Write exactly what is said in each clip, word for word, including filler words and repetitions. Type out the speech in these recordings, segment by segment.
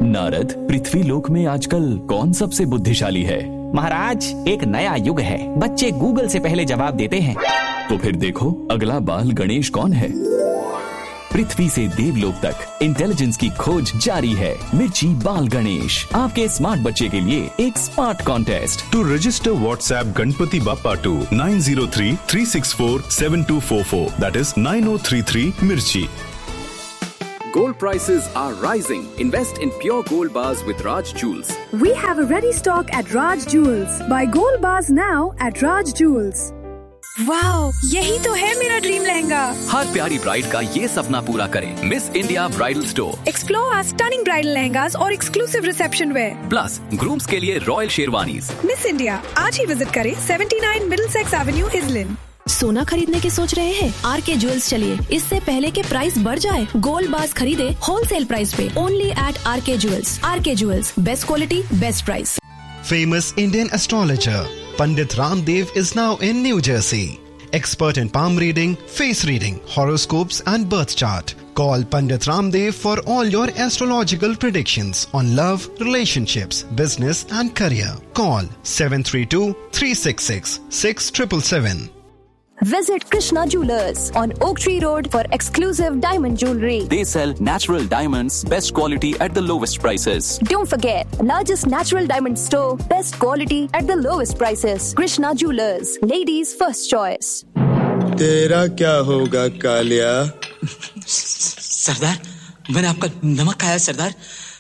नारद, पृथ्वी लोक में आजकल कौन सबसे बुद्धिशाली है? महाराज, एक नया युग है, बच्चे गूगल से पहले जवाब देते हैं। तो फिर देखो, अगला बाल गणेश कौन है? पृथ्वी से देवलोक तक इंटेलिजेंस की खोज जारी है। मिर्ची बाल गणेश, आपके स्मार्ट बच्चे के लिए एक smart contest. To register WhatsApp Ganpati Bappa to nine zero three three six four seven to four four, that is nine O three three मिर्ची। Gold prices are rising. Invest in pure gold bars with Raj Jewels. We have a ready stock at Raj Jewels. Buy gold bars now at Raj Jewels. Wow, यही तो है मेरा dream lehenga. हर प्यारी bride का ये सपना पूरा करें। Miss India bridal store. Explore our stunning bridal lehengas और exclusive reception where. Plus grooms के लिए रॉयल शेरवानीज। मिस इंडिया, आज ही विजिट करें सेवेंटी नाइन मिडलसेक्स एवेन्यू, इजलिन। सोना खरीदने की सोच रहे हैं? आर के ज्वेल्स चलिए, इससे पहले के प्राइस बढ़ जाए। गोल्ड बार्स खरीदे होलसेल प्राइस पे ओनली एट आर के ज्वेल्स। आर के jewels, best quality, best price. Famous Indian astrologer Pandit Ramdev is now in New Jersey. Expert in palm reading, face reading, horoscopes and birth chart. Call Pandit Ramdev for all your astrological predictions on love, relationships, business and career. Call seven three two three six six six seven seven seven. Visit Krishna Jewelers on Oak Tree Road for exclusive diamond jewelry. They sell natural diamonds, best quality at the lowest prices. Don't forget, largest natural diamond store, best quality at the lowest prices. Krishna Jewelers, ladies' first choice. तेरा क्या होगा कालिया? सरदार, मैंने आपका नमक खाया सरदार।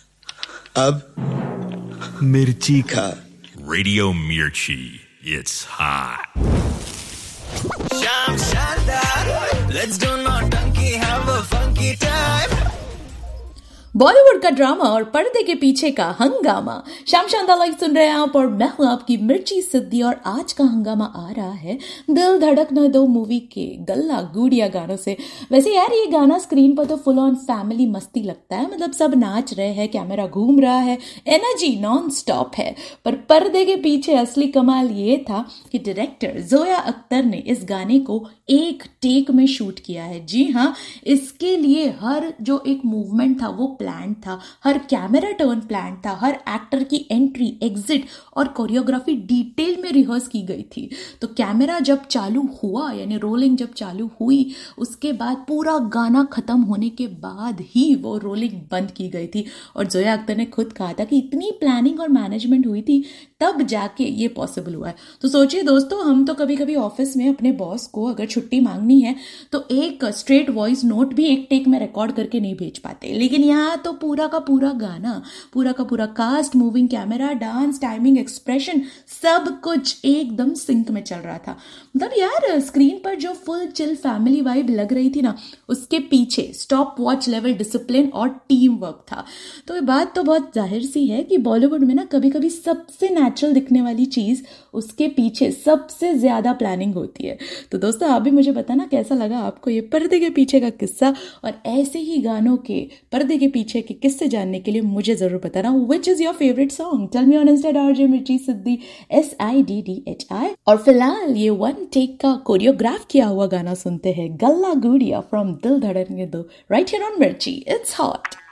अब मिर्ची खा। Radio Mirchi, it's hot. Sham Shandar, let's do naughty, have a funky time. Bollywood का ड्रामा और पर्दे के पीछे का हंगामा। शाम शानदार लाइव सुन रहे हैं आप और मैं हूं आपकी मिर्ची सिद्धि। और आज का हंगामा आ रहा है दिल धड़कने दो मूवी के गल्ला गुड़िया गानों से। वैसे यार, ये गाना स्क्रीन पर तो फुल ऑन फैमिली मस्ती लगता है, मतलब सब नाच रहे हैं, कैमरा घूम रहा है, एनर्जी नॉन स्टॉप है। पर पर्दे के पीछे असली कमाल ये था कि डायरेक्टर जोया अख्तर ने इस गाने को एक टेक में शूट किया है। जी हाँ, इसके लिए हर जो एक मूवमेंट था वो प्लान था, हर कैमरा टर्न प्लान था, हर एक्टर की एंट्री, एग्जिट और कोरियोग्राफी डिटेल में रिहर्स की गई थी। तो कैमरा जब चालू हुआ, यानी रोलिंग जब चालू हुई, उसके बाद पूरा गाना खत्म होने के बाद ही वो रोलिंग बंद की गई थी। और जोया अख्तर ने खुद कहा था कि इतनी प्लानिंग और मैनेजमेंट हुई थी तब जाके ये पॉसिबल हुआ है। तो सोचिए दोस्तों, हम तो कभी कभी ऑफिस में अपने बॉस को अगर छुट्टी मांगनी है तो एक स्ट्रेट वॉइस नोट भी एक टेक में रिकॉर्ड करके नहीं भेज पाते, लेकिन यहाँ तो पूरा का पूरा गाना, पूरा का पूरा cast, moving camera, dance, timing, expression, सब कुछ एकदम सिंक में चल रहा था। मतलब यार, स्क्रीन पर जो फुल चिल फैमिली वाइब लग रही थी ना, उसके पीछे स्टॉप वॉच लेवल डिसिप्लिन और टीम वर्क था। तो ये बात तो बहुत जाहिर सी है कि बॉलीवुड में ना कभी कभी सबसे नेचुरल दिखने वाली चीज, उसके पीछे सबसे ज्यादा प्लानिंग होती है। तो दोस्तों, आप भी मुझे बताना कैसा लगा आपको ये पर्दे के पीछे का किस्सा। और ऐसे ही गानों के पर्दे के पीछे के किस्से जानने के लिए मुझे जरूर बताना which is your favourite song. Tell me on Insta RJ मिर्ची सिद्धि, S I D D H I. और फिलहाल ये वन टेक का कोरियोग्राफ किया हुआ गाना सुनते हैं, गल्ला गुड़िया फ्रॉम दिल धड़कने दो, राइट हियर ऑन मिर्ची। It's hot.